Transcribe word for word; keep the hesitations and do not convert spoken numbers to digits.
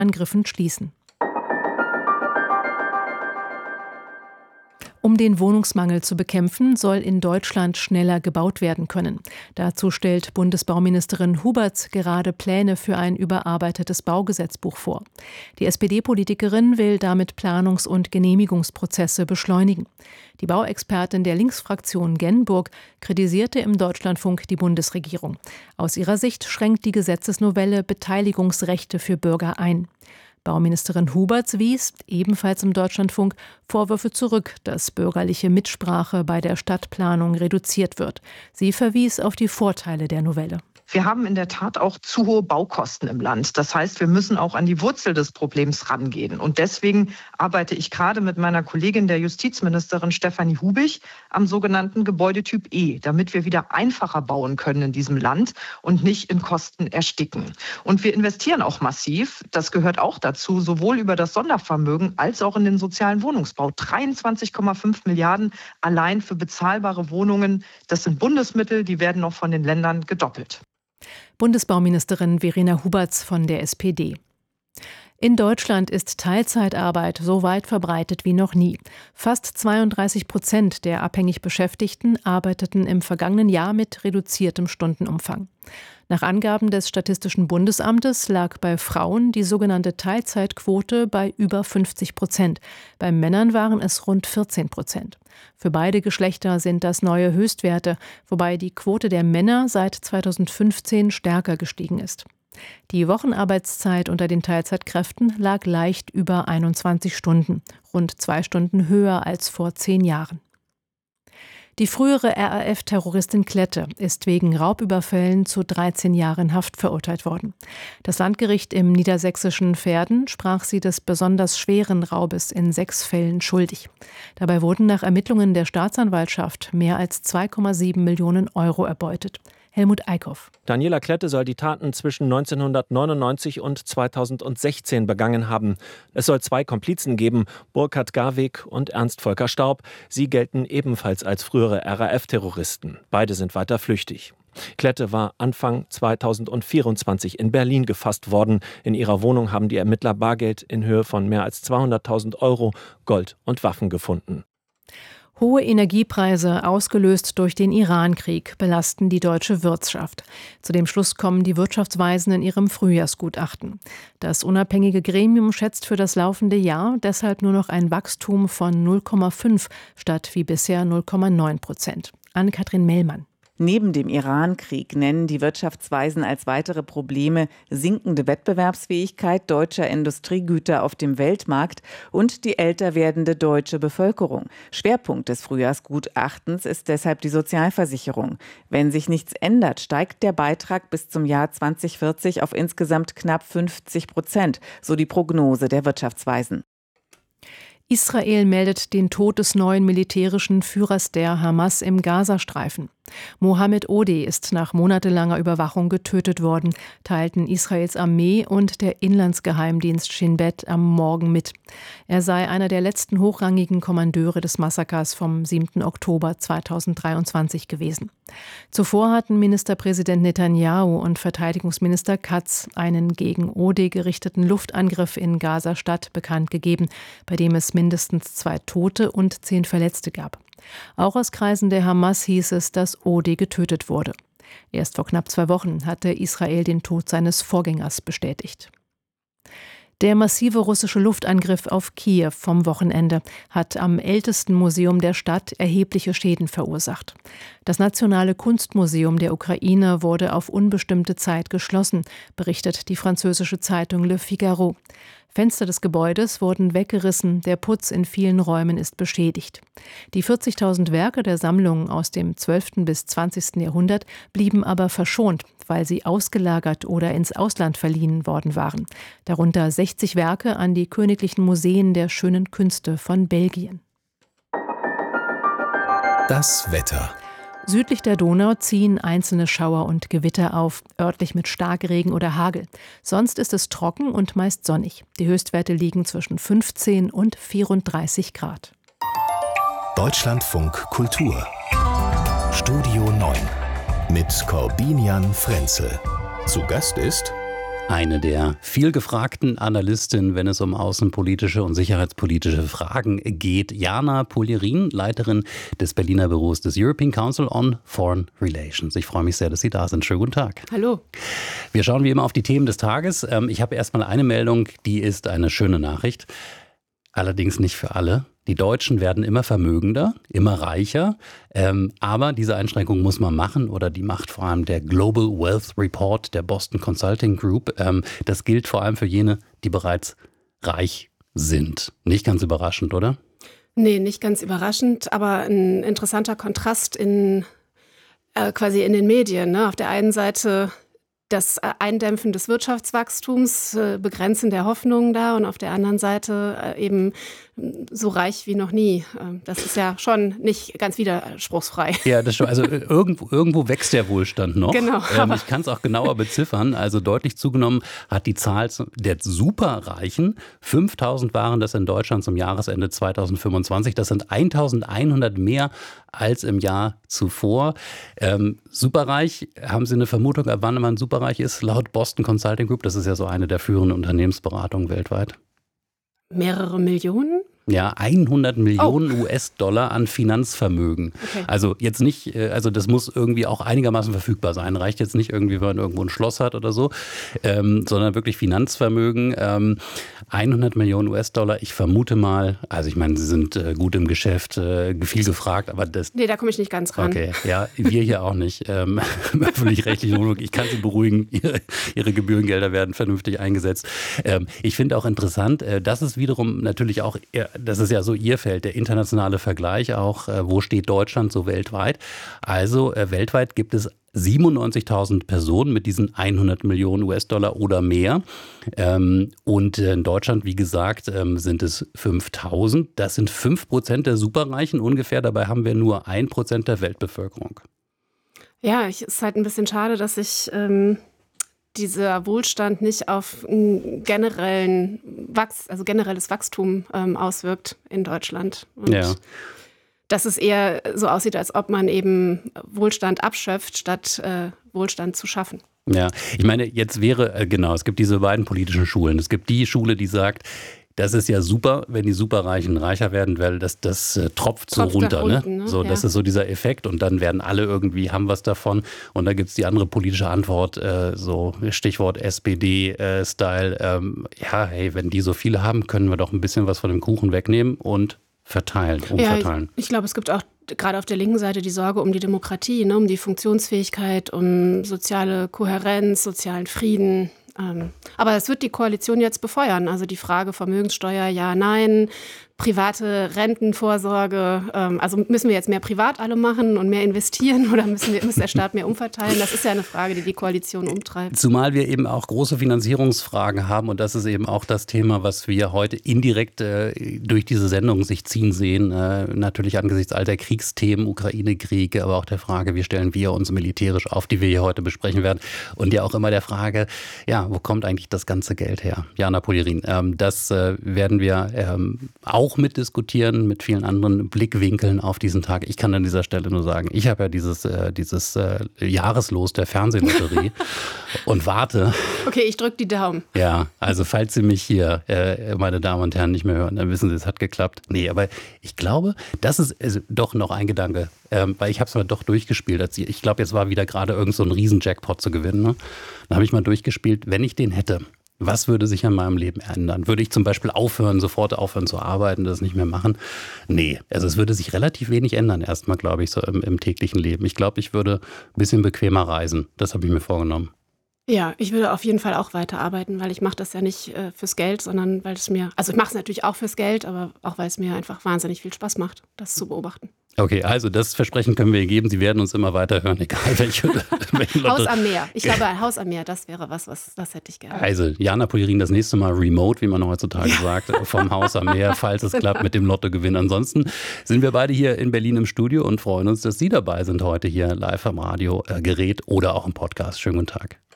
Angriffen schließen. Um den Wohnungsmangel zu bekämpfen, soll in Deutschland schneller gebaut werden können. Dazu stellt Bundesbauministerin Huberts gerade Pläne für ein überarbeitetes Baugesetzbuch vor. Die S P D-Politikerin will damit Planungs- und Genehmigungsprozesse beschleunigen. Die Bauexpertin der Linksfraktion Genburg kritisierte im Deutschlandfunk die Bundesregierung. Aus ihrer Sicht schränkt die Gesetzesnovelle Beteiligungsrechte für Bürger ein. Bauministerin Huberts wies, ebenfalls im Deutschlandfunk, Vorwürfe zurück, dass bürgerliche Mitsprache bei der Stadtplanung reduziert wird. Sie verwies auf die Vorteile der Novelle. Wir haben in der Tat auch zu hohe Baukosten im Land. Das heißt, wir müssen auch an die Wurzel des Problems rangehen. Und deswegen arbeite ich gerade mit meiner Kollegin, der Justizministerin Stefanie Hubich, am sogenannten Gebäudetyp E, damit wir wieder einfacher bauen können in diesem Land und nicht in Kosten ersticken. Und wir investieren auch massiv, das gehört auch dazu, sowohl über das Sondervermögen als auch in den sozialen Wohnungsbau. dreiundzwanzig Komma fünf Milliarden allein für bezahlbare Wohnungen. Das sind Bundesmittel, die werden noch von den Ländern gedoppelt. Bundesbauministerin Verena Huberts von der S P D. In Deutschland ist Teilzeitarbeit so weit verbreitet wie noch nie. Fast zweiunddreißig Prozent der abhängig Beschäftigten arbeiteten im vergangenen Jahr mit reduziertem Stundenumfang. Nach Angaben des Statistischen Bundesamtes lag bei Frauen die sogenannte Teilzeitquote bei über fünfzig Prozent. Bei Männern waren es rund vierzehn Prozent. Für beide Geschlechter sind das neue Höchstwerte, wobei die Quote der Männer seit zweitausendfünfzehn stärker gestiegen ist. Die Wochenarbeitszeit unter den Teilzeitkräften lag leicht über einundzwanzig Stunden, rund zwei Stunden höher als vor zehn Jahren. Die frühere R A F-Terroristin Klette ist wegen Raubüberfällen zu dreizehn Jahren Haft verurteilt worden. Das Landgericht im niedersächsischen Verden sprach sie des besonders schweren Raubes in sechs Fällen schuldig. Dabei wurden nach Ermittlungen der Staatsanwaltschaft mehr als zwei Komma sieben Millionen Euro erbeutet. Helmut Eickhoff. Daniela Klette soll die Taten zwischen neunzehnhundertneunundneunzig und zweitausendsechzehn begangen haben. Es soll zwei Komplizen geben, Burkhard Garwig und Ernst Volker Staub. Sie gelten ebenfalls als frühere R A F-Terroristen. Beide sind weiter flüchtig. Klette war Anfang zweitausendvierundzwanzig in Berlin gefasst worden. In ihrer Wohnung haben die Ermittler Bargeld in Höhe von mehr als zweihunderttausend Euro, Gold und Waffen gefunden. Hohe Energiepreise, ausgelöst durch den Iran-Krieg, belasten die deutsche Wirtschaft. Zu dem Schluss kommen die Wirtschaftsweisen in ihrem Frühjahrsgutachten. Das unabhängige Gremium schätzt für das laufende Jahr deshalb nur noch ein Wachstum von null Komma fünf statt wie bisher null Komma neun Prozent. Anne-Kathrin Mellmann. Neben dem Iran-Krieg nennen die Wirtschaftsweisen als weitere Probleme sinkende Wettbewerbsfähigkeit deutscher Industriegüter auf dem Weltmarkt und die älter werdende deutsche Bevölkerung. Schwerpunkt des Frühjahrsgutachtens ist deshalb die Sozialversicherung. Wenn sich nichts ändert, steigt der Beitrag bis zum Jahr zweitausendvierzig auf insgesamt knapp fünfzig Prozent, so die Prognose der Wirtschaftsweisen. Israel meldet den Tod des neuen militärischen Führers der Hamas im Gazastreifen. Mohammed Odeh ist nach monatelanger Überwachung getötet worden, teilten Israels Armee und der Inlandsgeheimdienst Shin Bet am Morgen mit. Er sei einer der letzten hochrangigen Kommandeure des Massakers vom siebten Oktober zweitausenddreiundzwanzig gewesen. Zuvor hatten Ministerpräsident Netanyahu und Verteidigungsminister Katz einen gegen Odeh gerichteten Luftangriff in Gaza-Stadt bekannt gegeben, bei dem es mindestens zwei Tote und zehn Verletzte gab. Auch aus Kreisen der Hamas hieß es, dass Odeh getötet wurde. Erst vor knapp zwei Wochen hatte Israel den Tod seines Vorgängers bestätigt. Der massive russische Luftangriff auf Kiew vom Wochenende hat am ältesten Museum der Stadt erhebliche Schäden verursacht. Das Nationale Kunstmuseum der Ukraine wurde auf unbestimmte Zeit geschlossen, berichtet die französische Zeitung Le Figaro. Fenster des Gebäudes wurden weggerissen, der Putz in vielen Räumen ist beschädigt. Die vierzigtausend Werke der Sammlung aus dem zwölften bis zwanzigsten Jahrhundert blieben aber verschont, weil sie ausgelagert oder ins Ausland verliehen worden waren. Darunter sechzig Werke an die Königlichen Museen der Schönen Künste von Belgien. Das Wetter. Südlich der Donau ziehen einzelne Schauer und Gewitter auf, örtlich mit Starkregen oder Hagel. Sonst ist es trocken und meist sonnig. Die Höchstwerte liegen zwischen fünfzehn und vierunddreißig Grad. Deutschlandfunk Kultur. Studio neun mit Corbinian Frenzel. Zu Gast ist Eine der viel gefragten Analystinnen, wenn es um außenpolitische und sicherheitspolitische Fragen geht. Jana Polierin, Leiterin des Berliner Büros des European Council on Foreign Relations. Ich freue mich sehr, dass Sie da sind. Schönen guten Tag. Hallo. Wir schauen wie immer auf die Themen des Tages. Ich habe erstmal eine Meldung, die ist eine schöne Nachricht. Allerdings nicht für alle. Die Deutschen werden immer vermögender, immer reicher, ähm, aber diese Einschränkung muss man machen oder die macht vor allem der Global Wealth Report der Boston Consulting Group. Ähm, das gilt vor allem für jene, die bereits reich sind. Nicht ganz überraschend, oder? Nee, nicht ganz überraschend, aber ein interessanter Kontrast in äh, quasi in den Medien. Ne? Auf der einen Seite das Eindämpfen des Wirtschaftswachstums, äh, Begrenzen der Hoffnungen da und auf der anderen Seite äh, eben so reich wie noch nie. Das ist ja schon nicht ganz widerspruchsfrei. Ja, das schon. Also irgendwo, irgendwo wächst der Wohlstand noch. Genau. Ähm, ich kann es auch genauer beziffern. Also deutlich zugenommen hat die Zahl der Superreichen. fünftausend waren das in Deutschland zum Jahresende zweitausendfünfundzwanzig. Das sind eintausendeinhundert mehr als im Jahr zuvor. Ähm, superreich, haben Sie eine Vermutung, ab wann man superreich ist? Laut Boston Consulting Group, das ist ja so eine der führenden Unternehmensberatungen weltweit. Mehrere Millionen? Ja, hundert Millionen oh. U S-Dollar an Finanzvermögen. Okay. Also jetzt nicht, also das muss irgendwie auch einigermaßen verfügbar sein. Reicht jetzt nicht irgendwie, wenn man irgendwo ein Schloss hat oder so, ähm, sondern wirklich Finanzvermögen. Ähm, hundert Millionen U S-Dollar, ich vermute mal, also ich meine, Sie sind äh, gut im Geschäft, äh, viel gefragt, aber das... Nee, da komme ich nicht ganz ran. Okay, ja, wir hier auch nicht. Ähm, öffentlich-rechtlich, ich kann Sie beruhigen, Ihre, Ihre Gebührengelder werden vernünftig eingesetzt. Ähm, ich finde auch interessant, äh, das ist wiederum natürlich auch... Äh, Das ist ja so Ihr Feld, der internationale Vergleich auch, äh, wo steht Deutschland so weltweit. Also äh, weltweit gibt es siebenundneunzigtausend Personen mit diesen hundert Millionen U S-Dollar oder mehr. Ähm, und äh, in Deutschland, wie gesagt, ähm, sind es fünftausend. Das sind fünf Prozent der Superreichen ungefähr. Dabei haben wir nur ein Prozent der Weltbevölkerung. Ja, es ist halt ein bisschen schade, dass ich... Ähm dieser Wohlstand nicht auf generellen Wachs, also generelles Wachstum ähm, auswirkt in Deutschland. Und ja. dass es eher so aussieht, als ob man eben Wohlstand abschöpft, statt äh, Wohlstand zu schaffen. Ja, ich meine, jetzt wäre, äh, genau, es gibt diese beiden politischen Schulen. Es gibt die Schule, die sagt, das ist ja super, wenn die Superreichen reicher werden, weil das, das äh, tropft so Tropft runter. unten, ne? ne? So, das ja. ist so dieser Effekt und dann werden alle irgendwie, haben was davon. Und da gibt es die andere politische Antwort, äh, so Stichwort S P D-Style. Äh, ähm, ja, hey, wenn die so viele haben, können wir doch ein bisschen was von dem Kuchen wegnehmen und verteilen, umverteilen. Ja, ich, ich glaube, es gibt auch gerade auf der linken Seite die Sorge um die Demokratie, ne, um die Funktionsfähigkeit, um soziale Kohärenz, sozialen Frieden. Ähm, aber es wird die Koalition jetzt befeuern. Also die Frage Vermögenssteuer, ja, nein, private Rentenvorsorge. Ähm, also müssen wir jetzt mehr privat alle machen und mehr investieren oder müssen wir, muss der Staat mehr umverteilen? Das ist ja eine Frage, die die Koalition umtreibt. Zumal wir eben auch große Finanzierungsfragen haben und das ist eben auch das Thema, was wir heute indirekt äh, durch diese Sendung sich ziehen sehen. Äh, natürlich angesichts all der Kriegsthemen, Ukraine-Krieg, aber auch der Frage, wie stellen wir uns militärisch auf, die wir hier heute besprechen werden. Und ja auch immer der Frage, ja, wo kommt eigentlich das ganze Geld her? Jana Polierin, ähm, das äh, werden wir ähm, auch mitdiskutieren mit vielen anderen Blickwinkeln auf diesen Tag. Ich kann an dieser Stelle nur sagen, ich habe ja dieses, äh, dieses äh, Jahreslos der Fernsehlotterie und warte. Okay, ich drücke die Daumen. Ja, also falls Sie mich hier, äh, meine Damen und Herren, nicht mehr hören, dann wissen Sie, es hat geklappt. Nee, aber ich glaube, das ist also doch noch ein Gedanke, ähm, weil ich habe es mal doch durchgespielt. Als ich ich glaube, jetzt war wieder gerade irgend so ein Riesen-Jackpot zu gewinnen. Ne? Dann habe ich mal durchgespielt, wenn ich den hätte, was würde sich an meinem Leben ändern? Würde ich zum Beispiel aufhören, sofort aufhören zu arbeiten, das nicht mehr machen? Nee, also es würde sich relativ wenig ändern erstmal, glaube ich, so im, im täglichen Leben. Ich glaube, ich würde ein bisschen bequemer reisen. Das habe ich mir vorgenommen. Ja, ich würde auf jeden Fall auch weiterarbeiten, weil ich mache das ja nicht äh, fürs Geld, sondern weil es mir, also ich mache es natürlich auch fürs Geld, aber auch weil es mir einfach wahnsinnig viel Spaß macht, das zu beobachten. Okay, also das Versprechen können wir geben. Sie werden uns immer weiter hören, egal welche. welche Haus am Meer. Ich glaube, ein Haus am Meer, das wäre was, was das hätte ich gerne. Also Jana Polierin, das nächste Mal remote, wie man heutzutage ja. sagt, vom Haus am Meer, falls es klappt mit dem Lottogewinn. Ansonsten sind wir beide hier in Berlin im Studio und freuen uns, dass Sie dabei sind heute hier live am Radio, äh, Gerät oder auch im Podcast. Schönen guten Tag.